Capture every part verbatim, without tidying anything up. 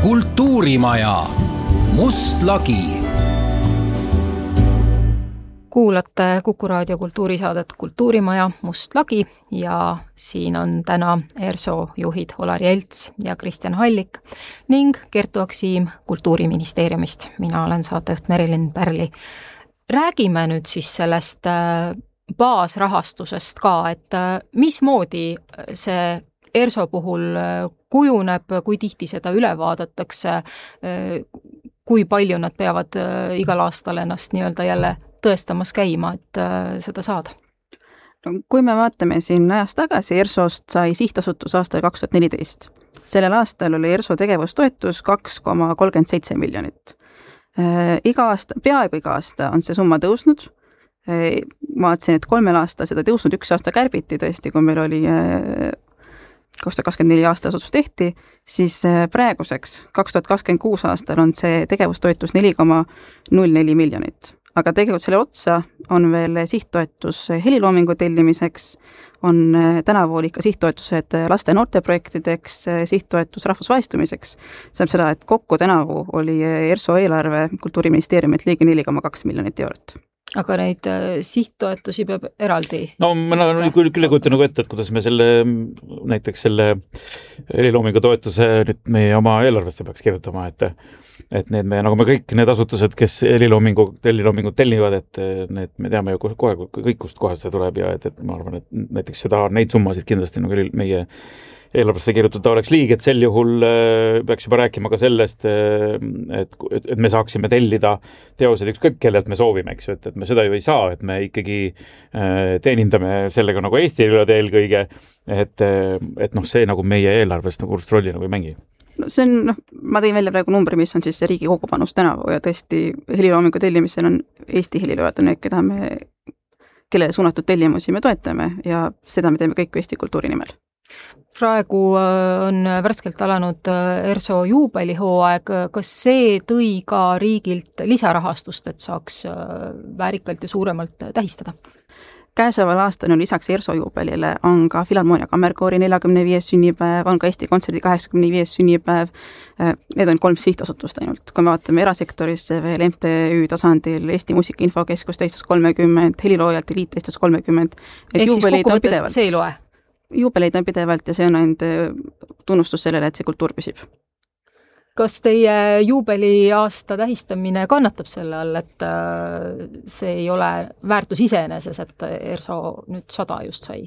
Kultuurimaja Must lagi. Kuulate Kuku raadio kultuurisaadet Kultuurimaja Must lagi ja siin on täna ERSO juhid Olari Elts ja Kristjan Hallik ning Kertu Aksiim Kultuuriministeeriumist. Mina olen saatejuht Merilin Pärli. Räägime nüüd siis sellest baasrahastusest ka, et mismoodi see ERSO puhul kujuneb, kui tihti seda üle vaadatakse, kui palju nad peavad igal aastal ennast nii-öelda jälle tõestamas käima, et seda saada? No, kui me vaatame siin ajast tagasi, ERSOst sai sihtasutus aastal kaks tuhat neliteist. Sellel aastal oli ERSO tegevustoetus kaks koma kolmkümmend seitse miljonit. Iga aasta, peaaegu iga aasta on see summa tõusnud. Ma vaatasin, et kolmel aasta seda tõusnud, üks aasta kärbiti tõesti, kui meil oli kaks tuhat kakskümmend neli aasta otsus tehti, siis praeguseks kaks tuhat kakskümmend kuus aastal on see tegevustoetus neli koma null neli miljonit. Aga tegelikult selle otsa on veel sihttoetus heliloomingu tellimiseks, on tänavu oli ikka sihttoetused laste- ja noorteprojektideks, sihttoetus rahvusvaistumiseks. Saab seda, et kokku tänavu oli ERSO eelarve Kultuuriministeeriumilt liigi neli koma kaks miljonit eurot. Aga neid sihttoetusi peab eraldi? No ma olen küll, küll kujuta nagu ette, et kuidas me selle, näiteks selle heliloomingu toetuse nüüd meie oma eelarvesse peaks kirjutama, et et need me, nagu me kõik need asutused, kes heliloomingu, heliloomingut tellivad, et need me teame ju kohe, kõik kust kohast see tuleb ja et, et ma arvan, et näiteks seda, neid summasid kindlasti nagu meie eelarvesse kirjutada oleks liig, et sel juhul peaks juba rääkima ka sellest, et, et me saaksime tellida teosed ükskõik kellelt me soovime, eks ju, et, et me seda ju ei saa, et me ikkagi teenindame sellega nagu Eesti eelkõige, et, et noh, see nagu meie eelarvest nagu urst rolli nagu ei mängi. No see on, noh, ma tõin välja praegu numbri, mis on siis see riigi kogupanus tänavu ja tõesti heliloomingu tellimisel on Eesti heliloojad on need, keda me, kellele suunatud tellimusi me toetame ja seda me teeme kõik Eesti kultuuri nimel. Praegu on värskelt alanud ERSO juubelihooaeg. Kas see tõi ka riigilt lisarahastust, et saaks väärikalt ja suuremalt tähistada? Käesoleval aastal on lisaks ERSO juubelile on ka Filharmoonia Kammerkoori neljakümne viies sünnipäev, on ka Eesti Kontserdi kaheksakümne viies sünnipäev. Need on kolm sihtasutust ainult. Kui me vaatame erasektorisse veel M T Ü tasandil, Eesti Muusikainfokeskus teistus kolmekümmend, Heliloojalt Eliit teistus kolmekümmend. Ehk siis kokkuvõttes see ei loe? Juubeleid on pidevalt ja see on ainult tunnustus sellele, et see kultuur püsib. Kas teie juubeli aasta tähistamine kannatab selle all, et see ei ole väärtus iseeneses, et ERSO nüüd sada just sai?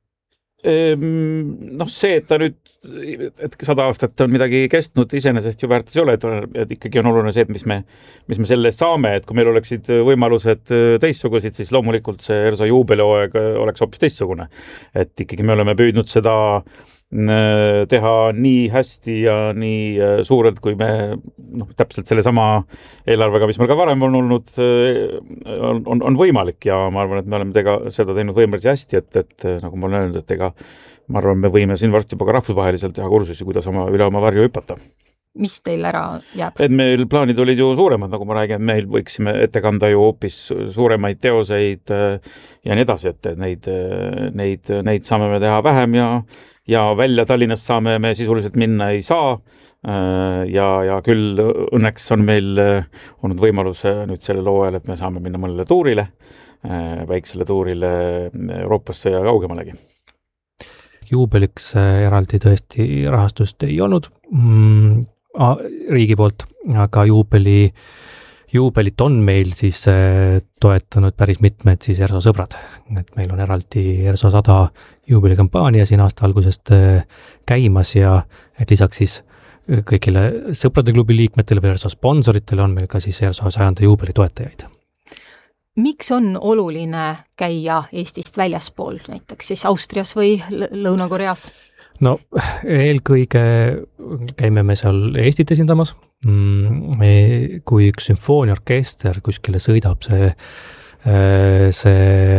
Noh, see, et ta nüüd, et sada aastat on midagi kestnud, iseenesest ju väärtus ei ole, et, et ikkagi on oluline see, et mis me, mis me selle saame, et kui meil oleksid võimalused teistsugusid, siis loomulikult see ERSO juubelihooaeg oleks hoopis teistsugune. Et ikkagi me oleme püüdnud seda teha nii hästi ja nii suurelt, kui me noh, täpselt selle sama eelarvega, mis meil ka varem on olnud, on, on, on võimalik ja ma arvan, et me oleme tega, seda teinud võimalisi hästi, et, et nagu ma olen öelnud, et ega ma arvan, me võime siin varsti juba ka rahvusvaheliselt teha kursusi, kuidas oma, üle oma varju hüpata. Mis teil ära jääb? Et meil plaanid olid ju suuremad, nagu ma räägin, meil võiksime ette kanda ju hoopis suuremaid teoseid ja nii edasi, et neid, neid, neid saame me teha vähem ja ja välja Tallinnast saame me sisuliselt minna ei saa ja, ja küll õnneks on meil olnud võimalus nüüd selle loo ajal, et me saame minna mõnele tuurile, väiksele tuurile Euroopasse ja kaugemalegi. Juubeliks eraldi tõesti rahastust ei olnud mm, riigi poolt, aga juubeli Juubelit on meil siis toetanud päris mitmed siis ERSO sõbrad. Et meil on eraldi ERSO sada juubelikampaania siin aasta algusest käimas ja et lisaks siis kõigile sõprade klubi liikmetele või ERSO sponsoritele on meil ka siis ERSO sajanda juubeli toetajaid. Miks on oluline käia Eestist väljaspool, näiteks siis Austrias või Lõuna-Koreas? No eelkõige käime me seal Eestit esindamas. Kui üks sümfooniaorkester kuskile sõidab, see, see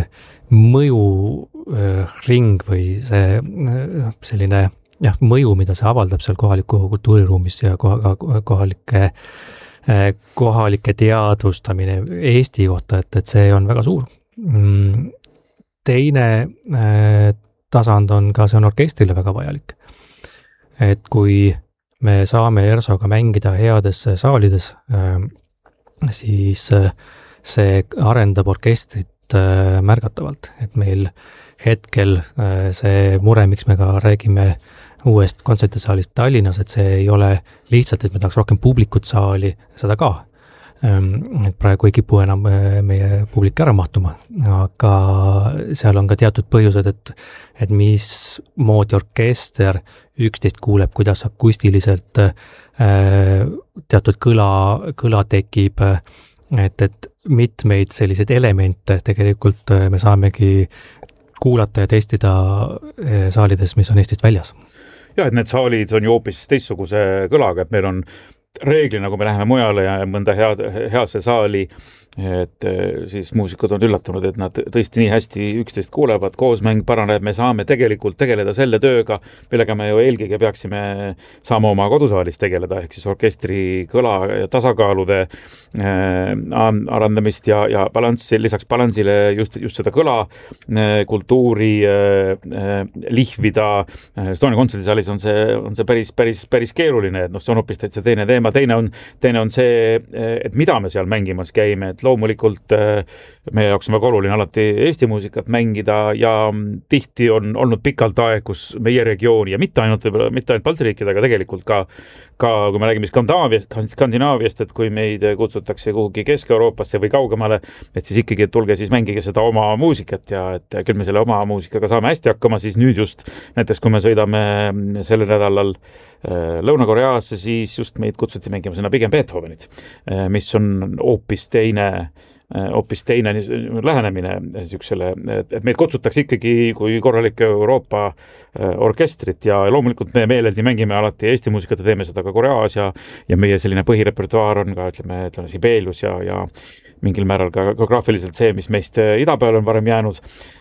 mõjuring või see selline jah, mõju, mida see avaldab seal kohaliku kultuuriruumis ja kohalike, kohalike teadvustamine Eesti kohta, et, et see on väga suur. Teine tasand on ka, see on orkestrile väga vajalik. Et kui me saame ERSOga mängida heades saalides, siis see arendab orkestrit märgatavalt, et meil hetkel see mure, miks me ka räägime uuest kontsertisaalist Tallinnas, et see ei ole lihtsalt, et me tahaks rohkem publikut saali, seda ka. Et praegu ei kipu enam meie publik ära mahtuma, aga seal on ka teatud põhjused, et, et mis moodi orkester üksteist kuuleb, kuidas akustiliselt teatud kõla, kõla tekib, et, et mitmeid selliseid elemente tegelikult me saamegi kuulata ja testida saalides, mis on Eestist väljas. Ja, et need saalid on ju hoopis teistsuguse kõlaga, et meil on reeglina, kui me läheme mujale ja mõnda head, heasse saali, et siis muusikud on üllatunud, et nad tõesti nii hästi üksteist kuulevad, koosmäng paraneb, me saame tegelikult tegeleda selle tööga, millega me ju eelkõige peaksime saama oma kodusaalis tegeleda, ehk siis orkestri kõla ja tasakaalude äh, arendamist ja, ja balanssi, lisaks balansile just, just seda kõla äh, kultuuri äh, lihvida. Estonia kontserdisaalis on see, on see päris, päris, päris keeruline, et noh, see on hoopis täitsa teine teema, teine on, teine on see, et mida me seal mängimas käime, et loomulikult meie jaoks on väga oluline alati Eesti muusikat mängida ja tihti on olnud pikalt aeg, kus meie regiooni ja mitte ainult, mitte ainult Balti riikidega, tegelikult ka, ka kui me räägime Skandinaaviast, Skandinaaviast, et kui meid kutsutakse kuhugi Kesk-Euroopasse või kaugemale, et siis ikkagi, et tulge siis mängige seda oma muusikat ja et küll me selle oma muusikaga saame hästi hakkama, siis nüüd just näiteks, kui me sõidame sellel nädalal Lõuna-Koreaasse, siis just meid kutsuti mängima sinna pigem Beethovenit, mis on hoopis teine hoopis teine lähenemine siuksele, et meid kutsutakse ikkagi kui korralik Euroopa orkestrit ja loomulikult me meeleldi mängime alati Eesti muusikat ja teeme seda ka Koreas ja, ja meie selline põhirepertuaar on ka, ütleme, ütleme Sibelius ja, ja mingil määral ka geograafiliselt see, mis meist ida peal on varem jäänud.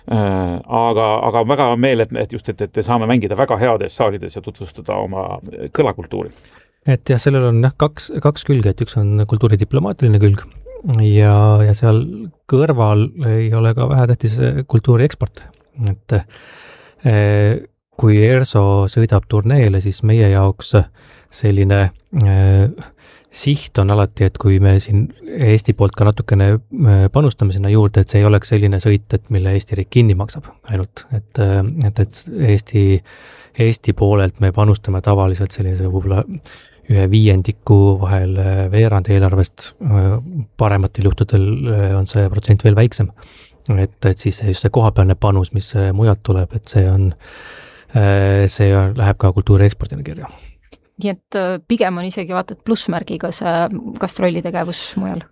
Aga, aga väga meel, et, et just, et, et saame mängida väga heades saalides ja tutvustada oma kõlakultuuri. Et jah, sellel on jah, kaks, kaks külge, et üks on kultuuridiplomaatiline külg ja, ja seal kõrval ei ole ka vähetähtis kultuuri eksport. Et eh, kui ERSO sõidab turneele, siis meie jaoks selline eh, siht on alati, et kui me siin Eesti poolt ka natukene panustame sinna juurde, et see ei oleks selline sõit, et mille Eesti riik kinni maksab ainult. Et, et, et Eesti, Eesti poolelt me panustame tavaliselt sellise võib-olla ühe viiendiku vahel veerand eelarvest, parematel juhtudel on see protsent veel väiksem. Et, et siis just see kohapealne panus, mis mujalt tuleb, et see on, see on, läheb ka kultuuri ekspordina kirja. Nii et pigem on isegi vaata, et plussmärgiga see gastrollitegevus mujal?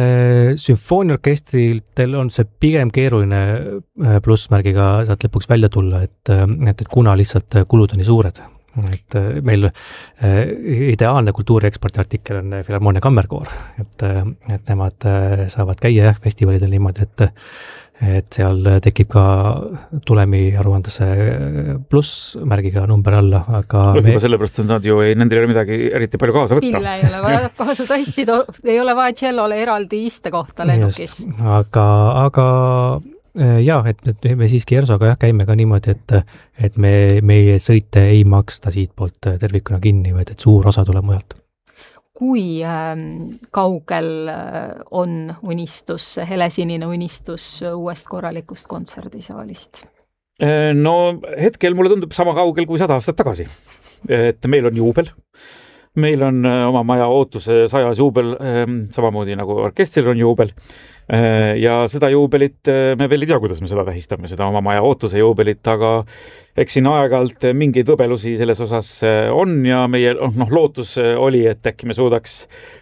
Sümfooniaorkestritel on see pigem keeruline plussmärgiga sealt lõpuks välja tulla, et, et, et kuna lihtsalt kulud on nii suured. Et meil ideaalne kultuurieksporti artikkel on Filharmoonia Kammerkoor, et, et nemad saavad käia jah, festivalidel niimoodi, et et seal tekib ka tulemi aruandesse plussmärgiga number alla, aga me... juba sellepärast, et nad ju ei, nendel ei ole midagi eriti palju kaasa võtta. Mille ei ole vaja kaasa tassida, ei ole vaja tšellole eraldi istekohta lennukis. Aga, aga jah, et, et me siiski ERSOga jah, käime ka niimoodi, et, et me, meie sõite ei maksta siit poolt tervikuna kinni, vaid et suur osa tuleb mujalt. Kui äh, kaugel on unistus, helesinine unistus uuest korralikust kontserdisaalist? No hetkel mulle tundub sama kaugel kui sada aastat tagasi. Et meil on juubel. Meil on oma maja ootuse sajas juubel, samamoodi nagu orkestril on juubel. Ja seda juubelit me veel ei tea, kuidas me seda tähistame, seda oma maja ootuse juubelit, aga eks siin aeg-ajalt mingeid võbelusi selles osas on ja meie noh, lootus oli, et äkki me suudaks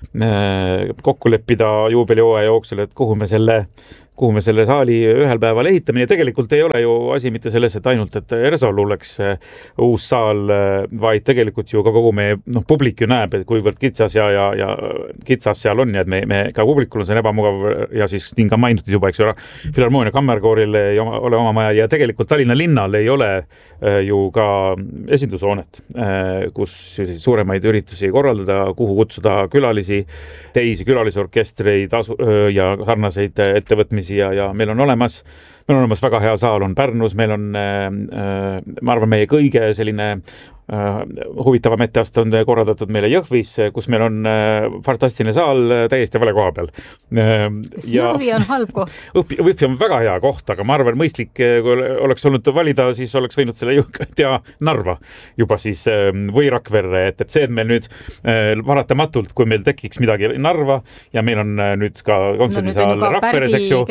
kokku leppida juubelihooaja jooksul, et kuhu me selle kuhu me selle saali ühel päeval ehitame ja tegelikult ei ole ju asi mitte selles, et ainult, et ERSO-l oleks uus saal, vaid tegelikult ju ka kogu meie noh, publik ju näeb, et kuivõrd kitsas ja, ja, ja kitsas seal on ja et me, me ka publikul on see ebamugav ja siis nii ka mainitud juba, eks ju, Filharmoonia Kammerkooril ei ole oma maja ja tegelikult Tallinna linnal ei ole ju ka esindushoonet, kus siis suuremaid üritusi korraldada, kuhu kutsuda külalisi, teisi külalisorkestreid asu- ja sarnaseid ettevõtmisi ja, ja meil on olemas meil on olemas väga hea saal, on Pärnus, meil on, ma arvan, meie kõige selline huvitavam etteaste on korraldatud meile Jõhvis, kus meil on fantastiline saal täiesti vale koha peal. Kas Jõhvi on halb koht? Jõhvi on väga hea koht, aga ma arvan, mõistlik, kui oleks olnud valida, siis oleks võinud selle Jõhvi Narva juba siis või Rakverre, et, et see, et meil nüüd varatamatult, kui meil tekiks midagi Narva ja meil on nüüd ka kontserdisaal no, Rakveres, eks ju,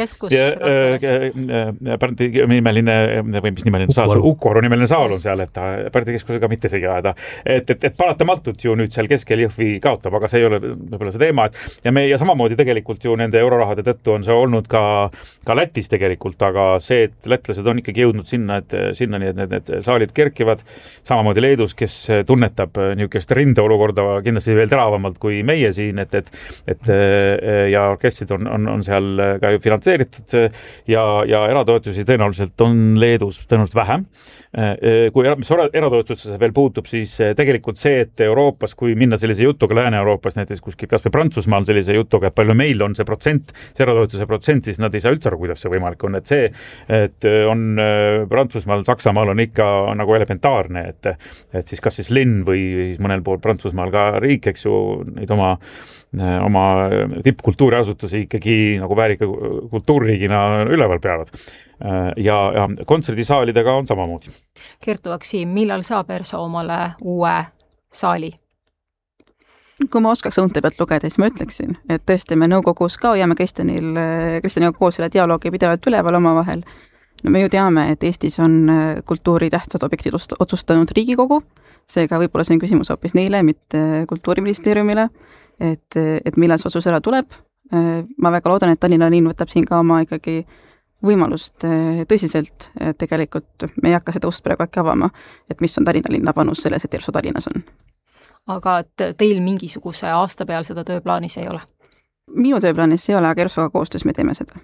Pärdi nimeline või mis nimeline saal, Ukoru nimeline saal on seal, et Pärdi keskusega mitte segi ajada. Et, et, et paratamatult ju nüüd seal keskel Jõhvi kaotab, aga see ei ole võib-olla see teema. Et, ja, me, ja samamoodi tegelikult ju nende eurorahade tõttu on see olnud ka, ka Lätis tegelikult, aga see, et lätlased on ikkagi jõudnud sinna, et sinna nii, et need, need saalid kerkivad. Samamoodi Leedus, kes tunnetab niisugust rindeolukorda kindlasti veel teravamalt kui meie siin, et, et, et ja orkestrid on, on, on seal ka ju finantseeritud ja, ja eratoetusi tõenäoliselt on Leedus tõenäoliselt vähem. Kui mis eratoetusse veel puutub, siis tegelikult see, et Euroopas, kui minna sellise jutuga Lääne-Euroopas, näiteks kuskil kas või Prantsusmaal sellise jutuga, et palju meil on see protsent, see eratoetuse protsent, siis nad ei saa üldse aru, kuidas see võimalik on. Et see, et on Prantsusmaal, Saksamaal on ikka nagu elementaarne, et, et siis kas siis linn või siis mõnel pool Prantsusmaal ka riik, eks ju, neid oma oma tippkultuuriasutusi ikkagi nagu väärika kultuurriigina üleval peavad. Ja, ja kontserdisaalidega on samamoodi. Kertu Aksim, millal saab ERSO omale uue saali? Kui ma oskaks õunte pealt lugeda, siis ma ütleksin, et tõesti me nõukogus ka hoiame Kristjanil, Kristjaniga koos selle dialoogi pidevalt üleval oma vahel. No me ju teame, et Eestis on kultuuri tähtsad objektid otsustanud Riigikogu, seega võib-olla see on küsimus hoopis neile, mitte Kultuuriministeeriumile, et, et millal see otsus ära tuleb. Ma väga loodan, et Tallinna linn võtab siin ka oma ikkagi võimalust tõsiselt, et tegelikult me ei hakka seda ust praegu äkki avama, et mis on Tallinna linna panus selles, et ERSO Tallinnas on. Aga et teil mingisuguse aasta peal seda tööplaanis ei ole? Minu tööplaanis ei ole, aga ERSOga koostöös me teeme seda.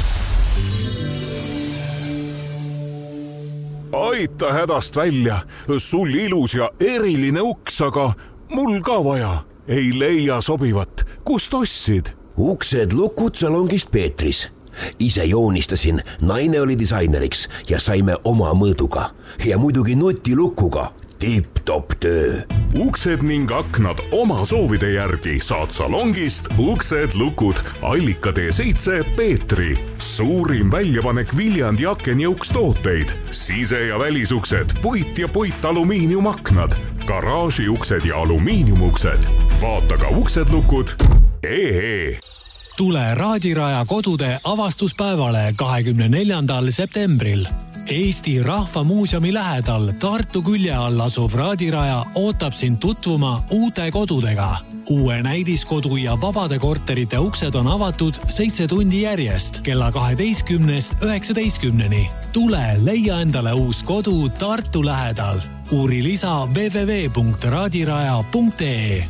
Aita hädast välja, sul ilus ja eriline uks, aga mul ka vaja. Ei leia sobivat. Kust ostsid? Uksed lukud salongist Peetris. Ise joonistasin, naine oli disaineriks ja saime oma mõõduga. Ja muidugi nutilukuga. Tipp-top töö. Uksed ning aknad oma soovide järgi saad salongist Uksed lukud Allika tee seitse Peetri. Suurim väljapanek Viljandi akenjõukstooteid. Sise- ja välisuksed, puit ja puit alumiiniumaknad, garaažiuksed ja alumiiniumuksed. Vaata ka Uksed lukud. Ehe. Tule Raadiraja kodude avastuspäevale kahekümne neljandal septembril. Eesti Rahva Muuseumi lähedal Tartu külje all asuv Raadiraja ootab sind tutvuma uute kodudega. Uue näidiskodu ja vabade korterite uksed on avatud seitse tundi järjest kella kaheteistkümnest üheksateistkümneni. Tule leia endale uus kodu Tartu lähedal. Uuri lisa w w w punkt raadiraja punkt e.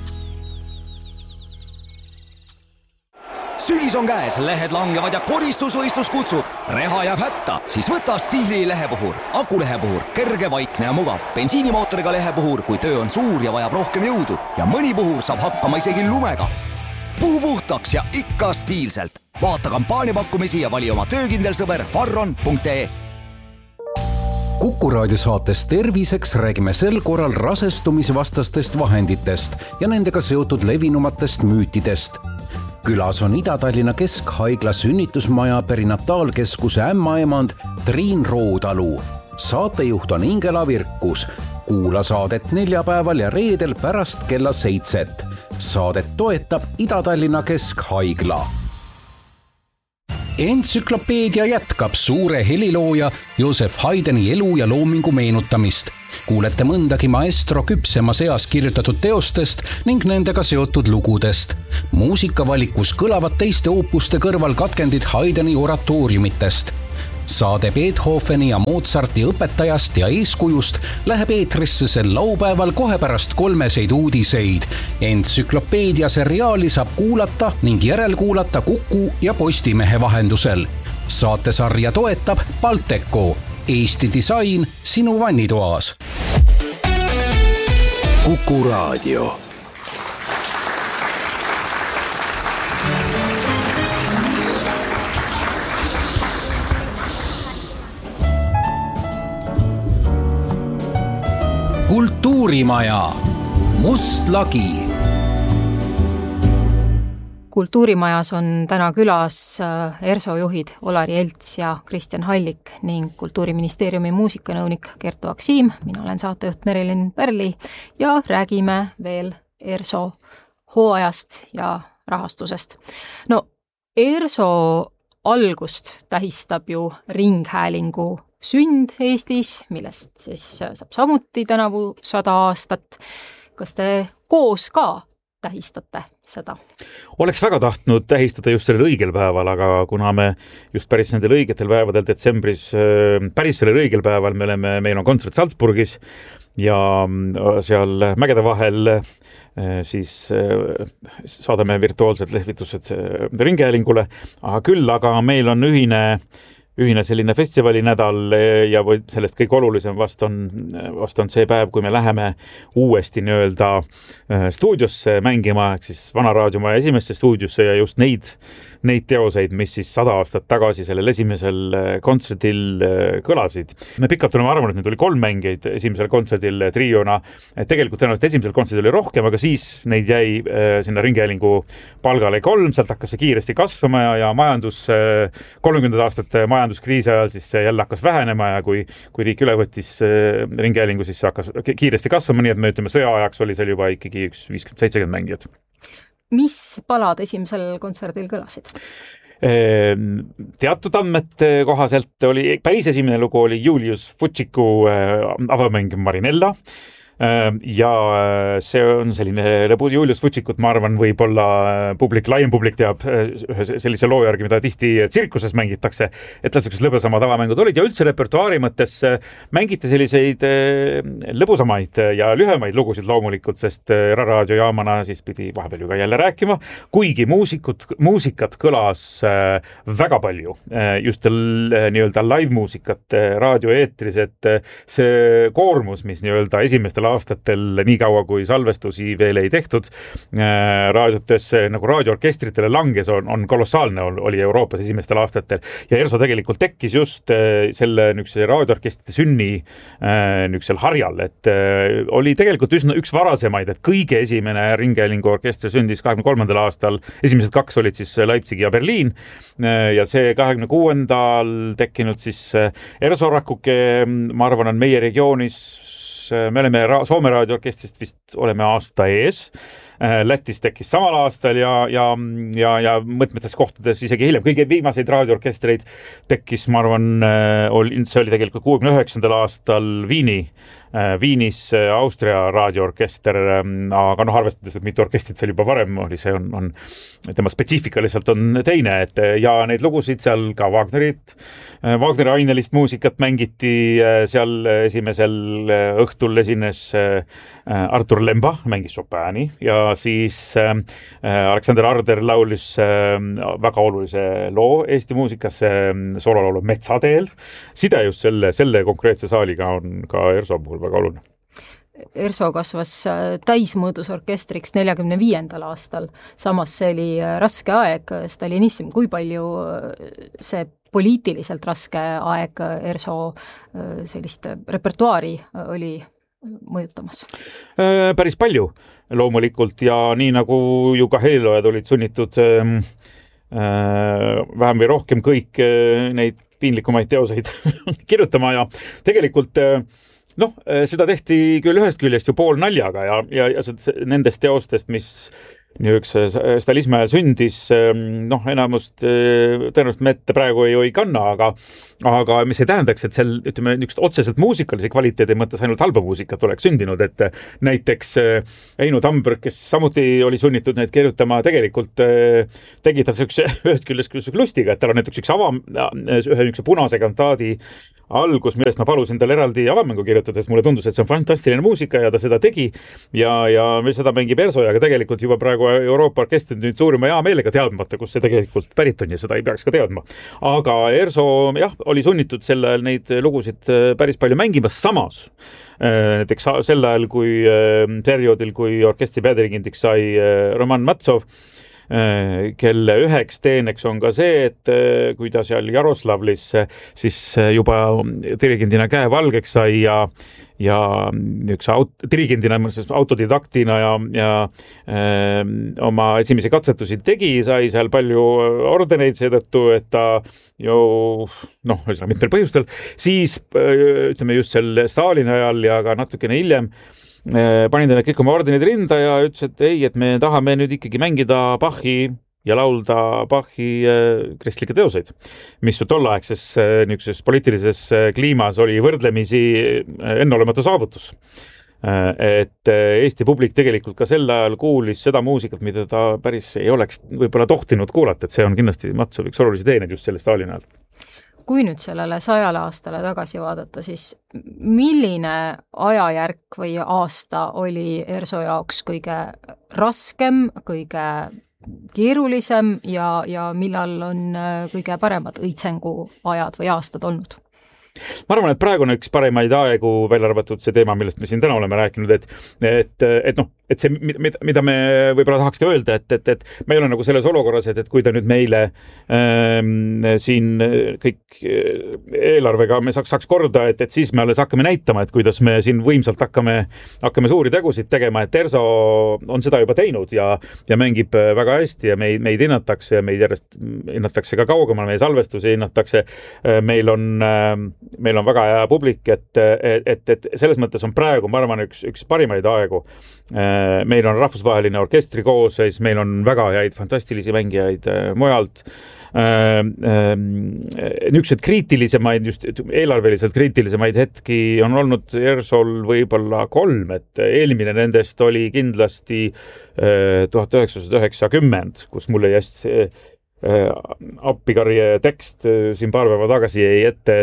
Sügis on käes, lehed langevad ja koristusvõistlus kutsub. Reha jääb hätta, siis võta Stiili lehepuhur. Akulehepuhur, kerge, vaikne ja mugav. Bensiinimootoriga lehepuhur, kui töö on suur ja vajab rohkem jõudu. Ja mõni puhur saab hakkama isegi lumega. Puhu puhtaks ja ikka stiilselt. Vaata kampaaniapakkumisi ja vali oma töökindel sõber farron punkt e. Kuku raadiosaates Terviseks räägime sel korral rasestumisvastastest vahenditest ja nendega seotud levinumatest müütidest. Külas on Ida-Tallinna Keskhaigla sünnitusmaja perinataalkeskuse ämmaemand Triin Roodalu. Saatejuht on Ingela Virkus. Kuula saadet neljapäeval ja reedel pärast kella seitset. Saadet toetab Ida-Tallinna Keskhaigla. Entsüklopeedia jätkab suure helilooja Josef Haydni elu ja loomingu meenutamist. Kuulete mõndagi maestro küpsema seas kirjutatud teostest ning nendega seotud lugudest. Muusikavalikus kõlavad teiste oopuste kõrval katkendid Haydni oratooriumitest. Saade Beethoveni ja Mozarti õpetajast ja eeskujust läheb eetrisse sel laupäeval kohe pärast kolmeseid uudiseid. Entsüklopeedia seriaali saab kuulata ning järelkuulata Kuku ja Postimehe vahendusel. Saatesarja toetab Balteco. Eesti disain sinu vannitoas. Kuku raadio. kultuurimaja, Must lagi. kultuurimajas on täna külas ERSO juhid Olari Elts ja Kristjan Hallik ning Kultuuriministeeriumi muusikanõunik Kertu Aksiim. Mina olen saatejuht Merilin Pärli ja räägime veel ERSO hooajast ja rahastusest. No ERSO algust tähistab ju ringhäälingu sünd Eestis, millest siis saab samuti tänavu sada aastat. Kas te koos ka tähistate seda? Oleks väga tahtnud tähistada just sellel õigel päeval, aga kuna me just päris nendel õigetel päevadel detsembris, päris sellel õigel päeval me oleme, meil on kontsert Salzburgis ja seal mägede vahel siis saadame virtuaalsed lehvitused ringhäälingule, aga küll aga meil on ühine ühine selline festivalinädal ja või sellest kõik olulisem vast on, vast on see päev, kui me läheme uuesti nii-öelda stuudiosse mängima, ehk siis Vana raadiomaja esimesse stuudiosse ja just neid, neid teoseid, mis siis sada aastat tagasi sellel esimesel kontserdil kõlasid. Me pikalt oleme arvanud, et neid oli kolm mängijaid esimesel kontserdil triona. Tegelikult tõenäoliselt esimesel kontserdil oli rohkem, aga siis neid jäi sinna ringhäälingu palgale kolm, sealt hakkas see kiiresti kasvama ja, ja majandus, kolmekümnendate aastate majanduskriisi ajal siis see jälle hakkas vähenema ja kui, kui riik üle võttis ringhäälingu, siis see hakkas kiiresti kasvama, nii et me ütleme, sõja ajaks oli seal juba ikkagi üks viiskümmend seitsekümmend mängijat. Mis palad esimesel kontserdil kõlasid? Teatud andmete kohaselt oli, päris esimene lugu oli Julius Futsiku avamäng Marinella ja see on selline lõbu. Julius Futsikut, ma arvan, võib-olla publik, laiem publik teab ühe sellise loo järgi, mida tihti tsirkuses mängitakse, et tal sellised lõbusamad avamängud olid ja üldse repertuaari mõttes mängiti selliseid lõbusamaid ja lühemaid lugusid loomulikult, sest raadiojaamana siis pidi vahepeal ju ka jälle rääkima, kuigi muusikud, muusikat kõlas väga palju, just nii-öelda live-muusikat raadioeetris, et see koormus, mis nii-öelda esimestel aastatel, nii kaua kui salvestusi veel ei tehtud, raadiotes nagu raadioorkestritele langes on, on kolossaalne oli Euroopas esimestel aastatel ja ERSO tegelikult tekkis just selle nüksel raadioorkestrite sünni nüksel harjal, et oli tegelikult üsna üks varasemaid, et kõige esimene ringhäälingu orkestri sündis kahekümne kolmandal aastal, esimesed kaks olid siis Leipzig ja Berliin ja see kahekümne kuuendal tekkinud siis ERSO rakuke, ma arvan, on meie regioonis. Me oleme Soome raadioorkestrist vist oleme aasta ees. Lätis tekkis samal aastal ja, ja, ja, ja mõtmetes kohtades isegi hiljem. Kõige viimaseid raadioorkestreid tekkis, ma arvan, see oli tegelikult kuuekümne üheksandal aastal Viini, Viinis Austria raadioorkester, aga noh, arvestades, et mitu orkestrit seal juba varem oli, see on, on tema spetsiifika lihtsalt on teine, et ja neid lugusid seal ka Wagnerit, Wagneri ainelist muusikat mängiti seal esimesel õhtul esines Artur Lemba, mängis Chopini ja siis äh, Aleksander Arder laulis äh, väga olulise loo Eesti muusikas, äh, soololaulu Metsateel. Side just selle, selle konkreetse saaliga on ka ERSO puhul väga oluline. ERSO kasvas täismõõdus orkestriks neljakümne viiendal aastal, samas see oli raske aeg, stalinism, kui palju see poliitiliselt raske aeg ERSO sellist repertuaari oli mõjutamas? Päris palju loomulikult ja nii nagu ju ka heliloojad olid sunnitud äh, vähem või rohkem kõik äh, neid piinlikumaid teoseid kirjutama ja tegelikult äh, noh, seda tehti küll ühest küljest ju pool naljaga ja, ja, ja nendest teostest, mis üks stalismi ajal sündis, noh, enamust tõenäoliselt me ette praegu ei, ei kanna, aga, aga mis ei tähendaks, et seal, ütleme, niisugust otseselt muusikalise kvaliteedi mõttes ainult halba muusikat oleks sündinud, et näiteks Eino Tamberg, kes samuti oli sunnitud neid kirjutama, tegelikult tegi ta ühest küljest lustiga, et tal on näiteks üks ava, ühe üks punase kantaadi algus, millest ma palusin tal eraldi avamängu kirjutada, sest mulle tundus, et see on fantastiline muusika ja ta seda tegi ja, ja seda mängib ERSO, aga tegelikult juba praegu Euroopa orkestrid nüüd suurima hea meelega teadmata, kus see tegelikult pärit on ja seda ei peaks ka teadma. Aga ERSO jah, oli sunnitud selle neid lugusid päris palju mängima, samas näiteks sel ajal, kui perioodil, kui orkestri peadirigindiks sai Roman Matsov, kelle üheks teeneks on ka see, et kui ta seal Jaroslavlis siis juba dirigendina käe valgeks sai ja, ja üks aut-, dirigendina, autodidaktina ja, ja öö, oma esimesi katsetusi tegi, sai seal palju ordeneid seetõttu, et ta ju noh, ühesõnaga mitmel põhjustel, siis ütleme just sel Stalini ajal ja ka natukene hiljem panin ta kõik oma ordenid rinda ja ütles, et ei, et me tahame nüüd ikkagi mängida Bachi ja laulda Bachi kristlikke teoseid, mis ju tolleaegses niisuguses poliitilises kliimas oli võrdlemisi enneolematu saavutus. Et Eesti publik tegelikult ka sel ajal kuulis seda muusikat, mida ta päris ei oleks võib-olla tohtinud kuulata, et see on kindlasti Matsu üks olulisi teeneid just selle Stalini ajal. Kui nüüd sellele sajale aastale tagasi vaadata, siis milline ajajärk või aasta oli ERSO jaoks kõige raskem, kõige keerulisem ja, ja millal on kõige paremad õitsengu ajad või aastad olnud? Ma arvan, et praegu on üks paremaid aegu välja arvatud see teema, millest me siin täna oleme rääkinud, et, et, et noh, et see, mida me võib-olla tahaks ka öelda, et, et, et me ei ole nagu selles olukorras, et, et kui ta nüüd meile ähm, siin kõik eelarvega me saaks, saaks korda, et, et siis me alles hakkame näitama, et kuidas me siin võimsalt hakkame, hakkame suuri tegusid tegema, et ERSO on seda juba teinud ja, ja mängib väga hästi ja meid, meid hinnatakse ja meid järjest hinnatakse ka kaugemal, meie salvestusi hinnatakse. Meil on meil on väga hea publik, et, et, et selles mõttes on praegu, ma arvan, üks, üks parimaid aegu. Meil on rahvusvaheline orkestri koosseis, meil on väga häid fantastilisi mängijaid mujalt. Niisugused kriitilisemaid, just eelarveliselt kriitilisemaid hetki on olnud ERSOl võib-olla kolm, et eelmine nendest oli kindlasti tuhat üheksasada üheksakümmend, kus mulle jäst appikarje tekst siin paar päeva tagasi jäi ette,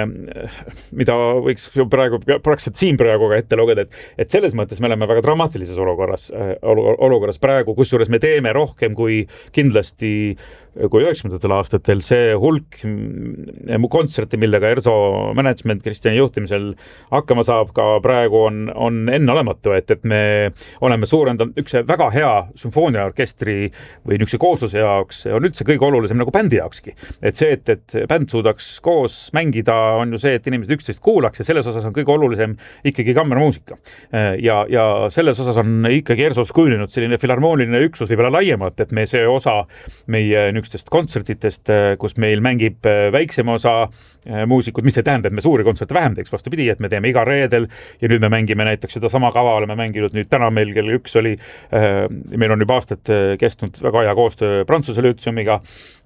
et mida võiks praegu, praktiliselt siin praegu ka ette lugeda, et, et selles mõttes me oleme väga dramaatilises olukorras, olukorras praegu, kusjuures me teeme rohkem kui kindlasti kui üheksakümnendatel aastatel see hulk kontserte, millega ERSO management Kristjani juhtimisel hakkama saab, ka praegu on, on enneolematu, et, et me oleme suurendanud üks väga hea sümfooniaorkestri või niisuguse koosluse jaoks, on üldse kõige olulisem nagu bändi jaokski. Et see, et, et bänd suudaks koos mängida, on ju see, et inimesed üksteist kuulaks ja selles osas on kõige olulisem ikkagi kammermuusika. Ja, ja selles osas on ikkagi ERSOs kujunenud selline filharmooniline üksus võib-olla laiemalt, et me see osa meie kontsertitest, kus meil mängib väiksem osa muusikud, mis ei tähenda, et me suuri kontserte vähem teeks, vastupidi, et me teeme iga reedel ja nüüd me mängime näiteks seda sama kava, oleme mänginud nüüd täna meil kell üks oli, meil on juba aastat kestnud väga hea koostöö Prantsuse Lütseumiga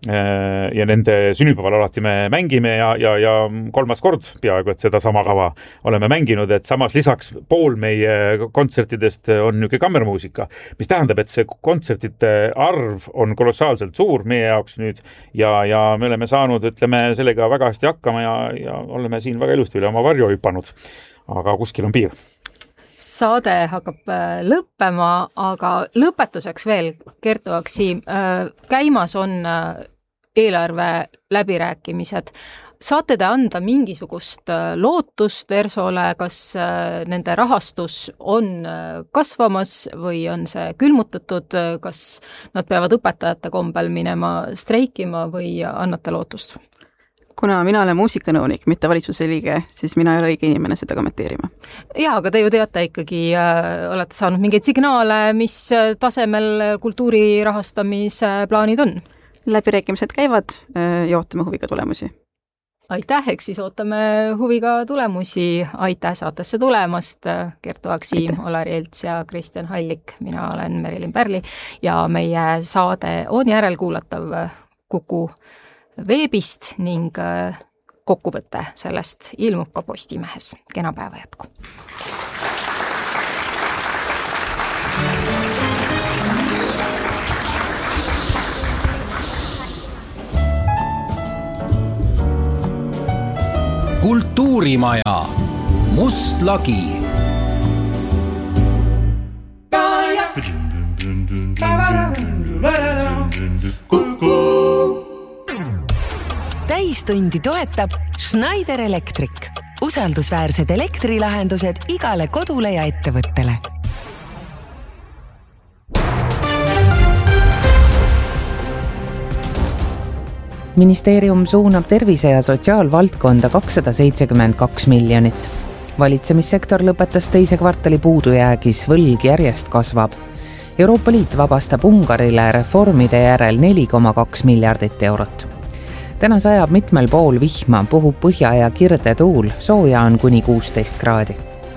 ja nende sünnipäeval alati me mängime ja, ja, ja kolmas kord peaaegu, et seda sama kava oleme mänginud, et samas lisaks pool meie kontsertidest on niisugune kammermuusika, mis tähendab, et see kontsertide arv on kolossaalselt suur meie jaoks nüüd ja, ja me oleme saanud, ütleme, sellega väga hästi hakkama ja, ja oleme siin väga ilusti üle oma varju hüpanud, aga kuskil on piir. Saade hakkab lõppema, aga lõpetuseks veel, Kertu Aksim, käimas on eelarve läbirääkimised. Saate te anda mingisugust lootust ERSOle, kas nende rahastus on kasvamas või on see külmutatud, kas nad peavad õpetajate kombel minema streikima või annate lootust? Kuna mina olen muusikanõunik, mitte valitsuse liige, siis mina ei ole õige inimene seda kommenteerima. Jaa, aga te ju teate ikkagi, äh, olete saanud mingeid signaale, mis tasemel kultuuri rahastamise plaanid on? Läbirääkimised käivad ja ootame huviga tulemusi. Aitäh, eks siis ootame huviga tulemusi. Aitäh saatesse tulemast, Kertu Aksim, Olari Elts ja Kristjan Hallik. Mina olen Merilin Pärli ja meie saade on järelkuulatav Kuku veebist ning kokkuvõte sellest ilmub ka Postimehes. Kena päeva jätku! Kultuurimaja Must lagi. Täistundi toetab Schneider Electric. Usaldusväärsed elektrilahendused igale kodule ja ettevõttele. Ministeerium suunab tervise- ja sotsiaalvaldkonda kakssada seitsekümmend kaks miljonit. valitsemissektor lõpetas teise kvartali puudujäägis, võlg järjest kasvab. Euroopa Liit vabastab Ungarile reformide järel neli koma kaks miljardit eurot. Täna sajab mitmel pool vihma, puhub põhja ja kirde tuul, sooja on kuni kuusteist kraadi.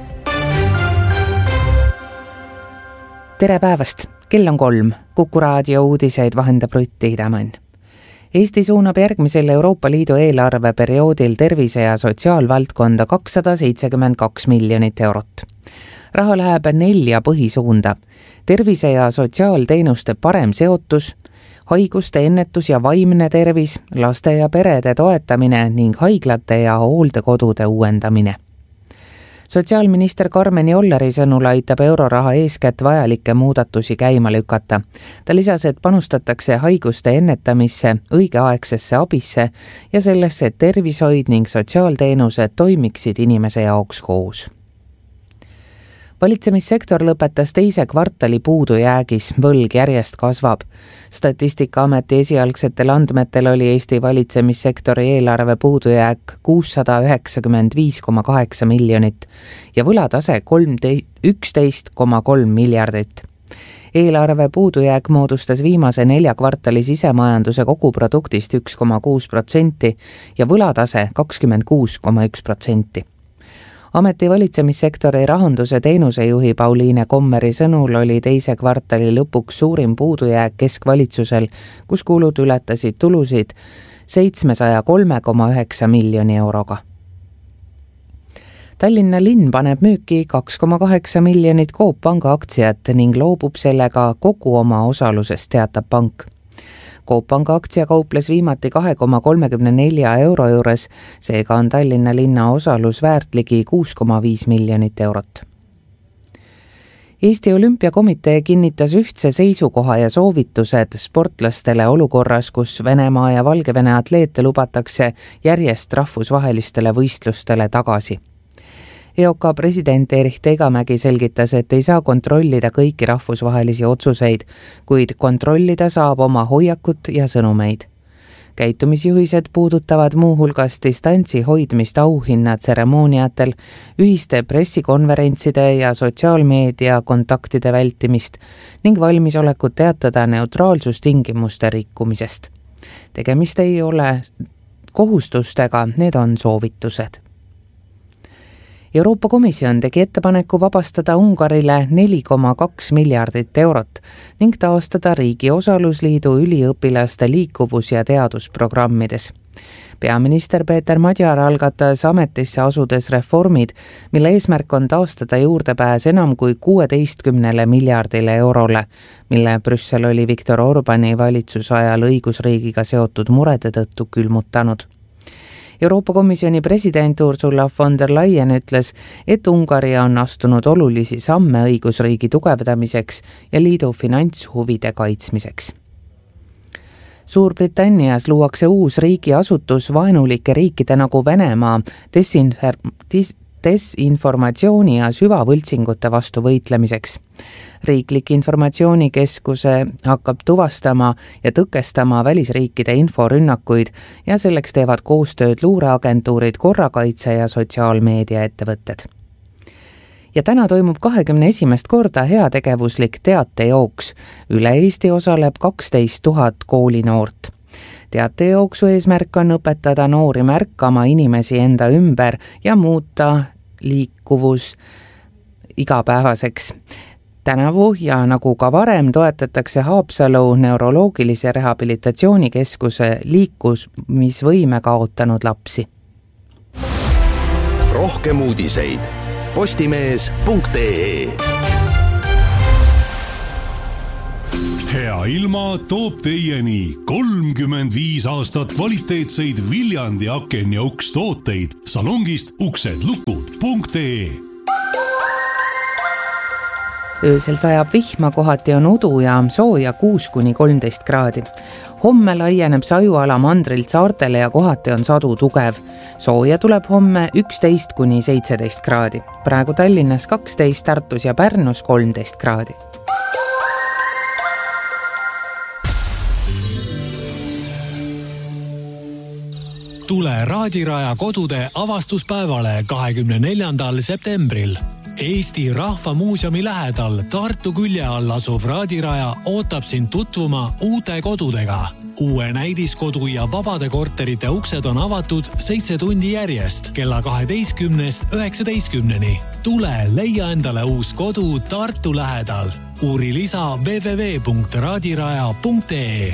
Tere päevast! Kell on kolm. Kuku raadio uudiseid vahendab Rutt Hiidemann. Eesti suunab järgmisel Euroopa Liidu eelarveperioodil tervise- ja sotsiaalvaldkonda kakssada seitsekümmend kaks miljonit eurot. Raha läheb nelja põhisuunda. Tervise- ja sotsiaalteenuste parem seotus, haiguste ennetus ja vaimne tervis, laste ja perede toetamine ning haiglate ja hooldekodude uuendamine. Sotsiaalminister Karmen Jolleri sõnul aitab euroraha eeskätt vajalikke muudatusi käima lükata. Ta lisas, et panustatakse haiguste ennetamisse, õigeaegsesse abisse ja sellesse, et tervishoid ning sotsiaalteenused toimiksid inimese jaoks koos. Valitsemissektor lõpetas teise kvartali puudujäägis, võlg järjest kasvab. Statistikaameti esialgsetel andmetel oli Eesti valitsemissektori eelarve puudujääk kuussada üheksakümmend viis koma kaheksa miljonit ja võlatase üksteist koma kolm miljardit. Eelarve puudujääk moodustas viimase nelja kvartali sisemajanduse koguproduktist üks koma kuus protsenti ja võlatase kakskümmend kuus koma üks protsenti. Ameti valitsemissektori rahanduse teenusejuhi Pauliine Kommeri sõnul oli teise kvartali lõpuks suurim puudujääk keskvalitsusel, kus kulud ületasid tulusid seitsmesaja kolme koma üheksa miljoni euroga. Tallinna linn paneb müüki kaks koma kaheksa miljonit Coop Panga aktsiat ning loobub sellega kogu oma osalusest, teatab pank. Coop Panga aktsia kauples viimati kahe koma kolmekümne nelja euro juures, seega on Tallinna linna osalus väärt ligi kuus koma viis miljonit eurot. Eesti Olümpiakomitee kinnitas ühtse seisukoha ja soovitused sportlastele olukorras, kus Venemaa ja Valgevene atleete lubatakse järjest rahvusvahelistele võistlustele tagasi. E O K president Erich Tegamägi selgitas, et ei saa kontrollida kõiki rahvusvahelisi otsuseid, kuid kontrollida saab oma hoiakut ja sõnumeid. Käitumisjuhised puudutavad muuhulgas distantsi hoidmist auhinna tseremooniatel, ühiste pressikonverentside ja sotsiaalmeedia kontaktide vältimist ning valmisolekut teatada neutraalsustingimuste rikkumisest. Tegemist ei ole kohustustega, need on soovitused. Euroopa Komisjon tegi ettepaneku vabastada Ungarile neli koma kaks miljardit eurot ning taastada riigi osalusliidu üliõpilaste liikuvus- ja teadusprogrammides. Peaminister Peeter Madjar algatas ametisse asudes reformid, mille eesmärk on taastada juurdepääs enam kui kuueteistkümnele miljardile eurole, mille Brüssel oli Viktor Orbani valitsusajal õigusriigiga seotud murede tõttu külmutanud. Euroopa Komisjoni president Ursula von der Leyen ütles, et Ungari on astunud olulisi samme õigusriigi tugevdamiseks ja liidu finantshuvide kaitsmiseks. Suurbritannias luuakse uus riigiasutus vaenulike riikide nagu Venemaa desinfer- dis- desinformatsiooni ja süvavõltsingute vastu võitlemiseks. Riiklik informatsioonikeskuse hakkab tuvastama ja tõkestama välisriikide inforünnakuid ja selleks teevad koostööd luureagentuurid, korrakaitse ja sotsiaalmeediaettevõtted. Ja täna toimub kahekümne esimest korda heategevuslik teatejooks. Üle Eesti osaleb kaksteist tuhat koolinoort. Teatejooksu eesmärk on õpetada noori märkama inimesi enda ümber ja muuta liikuvus igapäevaseks. Tänavu ja nagu ka varem toetatakse Haapsalu neuroloogilise rehabilitatsioonikeskuse liikumisvõime kaotanud lapsi. Rohkem uudiseid postimees punkt ee. Hea ilma toob teieni kolmkümmend viis aastat kvaliteetseid Viljandi aken- ja ukstooteid salongist uksedlukud punkt ee. Öösel sajab vihma, kohati on udu ja sooja kuus kuni kolmteist kraadi. Homme laieneb sajuala mandrilt saartele ja kohati on sadu tugev. Sooja tuleb homme üksteist kuni seitseteist kraadi. Praegu Tallinnas kaksteist, Tartus ja Pärnus kolmteist kraadi. tule Raadiraja kodude avastuspäevale kahekümne neljandal septembril. Eesti Rahva Muuseumi lähedal Tartu külje all asuv Raadiraja ootab sind tutvuma uute kodudega. Uue näidiskodu ja vabade korterite uksed on avatud seitse tundi järjest kella kaheteistkümnest üheksateistkümneni. Tule leia endale uus kodu Tartu lähedal. Uuri lisa w w w punkt raadiraja punkt e.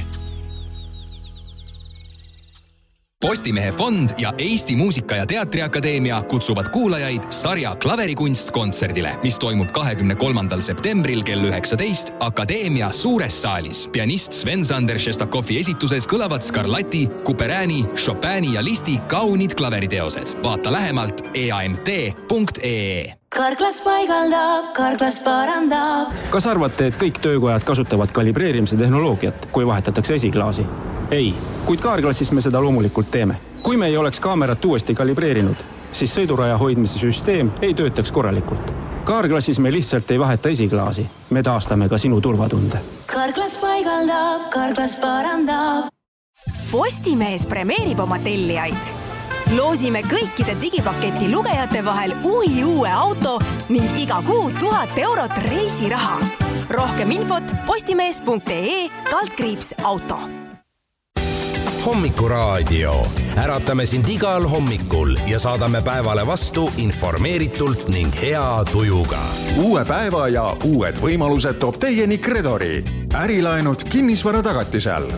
Postimehe fond ja Eesti Muusika- ja Teatriakadeemia kutsuvad kuulajaid sarja Klaverikunst kontserdile, mis toimub kahekümne kolmandal septembril kell üheksateist Akadeemia suures saalis. Pianist Sven-Sander Šestakovi esituses kõlavad Scarlatti, Couperini, Chopini ja Listi kaunid klaveriteosed. Vaata lähemalt e a m t punkt e e. Karklas paigaldab, Karklas parandab. Kas arvate, et kõik töökojad kasutavad kalibreerimise tehnoloogiat, kui vahetatakse esiklaasi? Ei, kuid Kaarklassis me seda loomulikult teeme. Kui me ei oleks kaamerat uuesti kalibreerinud, siis sõiduraja hoidmise süsteem ei töötaks korralikult. Kaarklassis me lihtsalt ei vaheta esiklaasi. Me taastame ka sinu turvatunde. Karklas paigaldab, Karklas parandab. Postimees premeerib oma tellijaid. Loosime kõikide digipaketi lugejate vahel uhi uue auto ning iga kuu tuhat eurot reisiraha. Rohkem infot postimees punkt e e kaldkriips auto. Hommikuraadio. Äratame sind igal hommikul ja saadame päevale vastu informeeritult ning hea tujuga. Uue päeva ja uued võimalused toob teieni Credori. Ärilaenud kinnisvara tagatisel.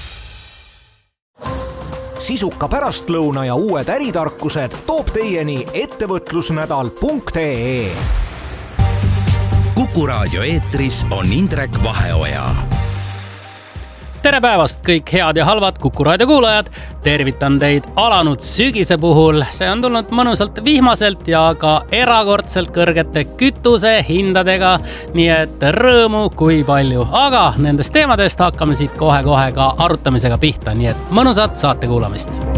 Sisuka pärastlõuna ja uued äritarkused toob teieni ettevõtlusnädal punkt e e. Kuku Raadio eetris on Indrek Vaheoja. Tere päevast kõik head ja halvad Kuku Raadio kuulajad. Tervitan teid alanud sügise puhul. See on tulnud mõnusalt vihmaselt ja ka erakordselt kõrgete kütuse hindadega. Nii et rõõmu kui palju. Aga nendest teemadest hakkame siit kohe-kohe ka arutamisega pihta. Nii et mõnusat saate kuulamist.